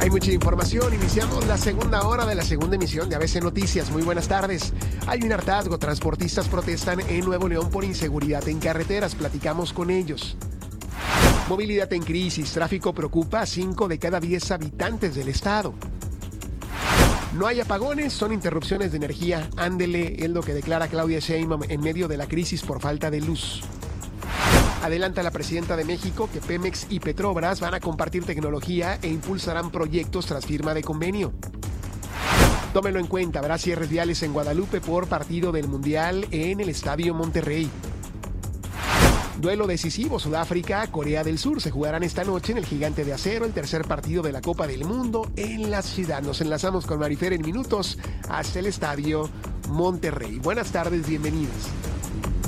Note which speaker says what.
Speaker 1: Hay mucha información. Iniciamos la segunda hora de la segunda emisión de ABC Noticias. Muy buenas tardes. Hay un hartazgo. Transportistas protestan en Nuevo León por inseguridad en carreteras. Platicamos con ellos. Movilidad en crisis. Tráfico preocupa a 5 de cada 10 habitantes del estado. No hay apagones, son interrupciones de energía. Ándele, es lo que declara Claudia Sheinbaum en medio de la crisis por falta de luz. Adelanta la presidenta de México que Pemex y Petrobras van a compartir tecnología e impulsarán proyectos tras firma de convenio. Tómelo en cuenta, habrá cierres viales en Guadalupe por partido del Mundial en el Estadio Monterrey. Duelo decisivo, Sudáfrica, Corea del Sur. Se jugarán esta noche en el Gigante de Acero, el tercer partido de la Copa del Mundo en la ciudad. Nos enlazamos con Marifer en minutos hasta el Estadio Monterrey. Buenas tardes, bienvenidos.